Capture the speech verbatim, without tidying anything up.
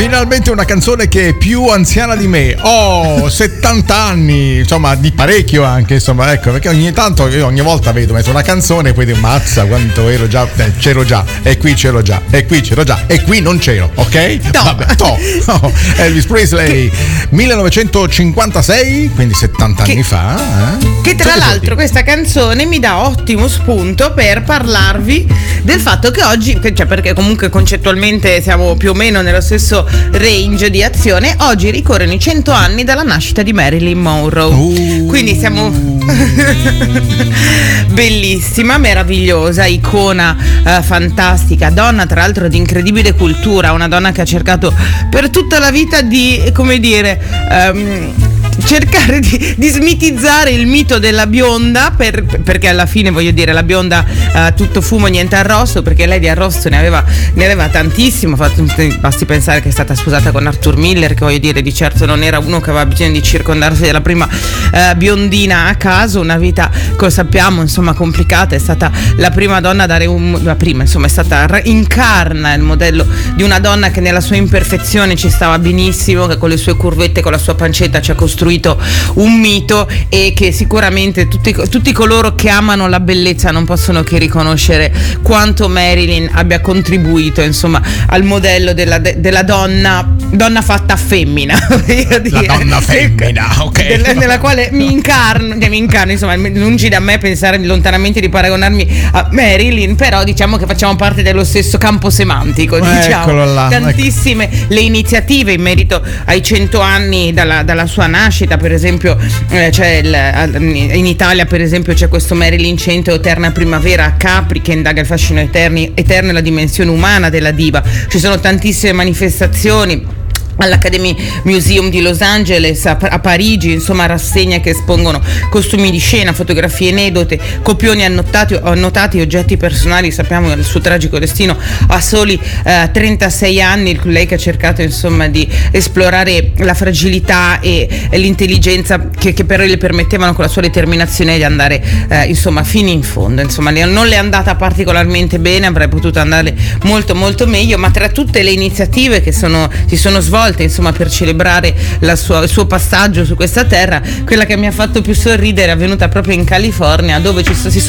Finalmente una canzone che è più anziana di me. Oh, settanta anni, insomma, di parecchio anche, insomma, ecco, perché ogni tanto io ogni volta vedo metto una canzone e poi dico mazza quanto ero già, eh, c'ero già, e qui c'ero già, e qui c'ero già, e qui non c'ero, ok? No. Vabbè, to. No. Elvis Presley, che... millenovecentocinquantasei, quindi settanta che... anni fa. Eh? Che tra l'altro questa canzone mi dà ottimo spunto per parlarvi del fatto che oggi, cioè perché comunque concettualmente siamo più o meno nello stesso range di azione, oggi ricorrono i cento anni dalla nascita di Marilyn Monroe. Uh. Quindi siamo bellissima, meravigliosa, icona, eh, fantastica, donna tra l'altro di incredibile cultura, una donna che ha cercato per tutta la vita di, come dire, um, cercare di, di smitizzare il mito della bionda, per, perché alla fine voglio dire la bionda uh, tutto fumo niente arrosto, perché lei di arrosto ne aveva, ne aveva tantissimo. Basti pensare che è stata sposata con Arthur Miller, che voglio dire di certo non era uno che aveva bisogno di circondarsi della prima uh, biondina a caso, una vita come sappiamo insomma complicata, è stata la prima donna a dare un, la prima insomma è stata, incarna il modello di una donna che nella sua imperfezione ci stava benissimo, che con le sue curvette, con la sua pancetta ci ha costruito un mito, e che sicuramente tutti, tutti coloro che amano la bellezza non possono che riconoscere quanto Marilyn abbia contribuito insomma al modello della, de, della donna donna fatta femmina, la donna femmina, ok, della, nella quale mi incarno, cioè mi incarno insomma, lungi da me pensare lontanamente di paragonarmi a Marilyn, però diciamo che facciamo parte dello stesso campo semantico, diciamo. Là, tantissime ecco. Le iniziative in merito ai cento anni dalla, dalla sua nascita, per esempio eh, c'è il, in Italia per esempio c'è questo Marilyn cento Eterna Primavera a Capri, che indaga il fascino eterni, eterno e la dimensione umana della diva. Ci sono tantissime manifestazioni all'Academy Museum di Los Angeles, a, a Parigi, insomma rassegne che espongono costumi di scena, fotografie anedote, copioni annotati, annotati oggetti personali. Sappiamo il suo tragico destino a soli eh, trentasei anni, lei che ha cercato insomma di esplorare la fragilità e, e l'intelligenza che, che però le permettevano con la sua determinazione di andare eh, insomma fino in fondo. Insomma non le è andata particolarmente bene, avrebbe potuto andare molto molto meglio, ma tra tutte le iniziative che sono, si sono svolte insomma per celebrare la sua, il suo passaggio su questa terra, quella che mi ha fatto più sorridere è avvenuta proprio in California, dove ci, si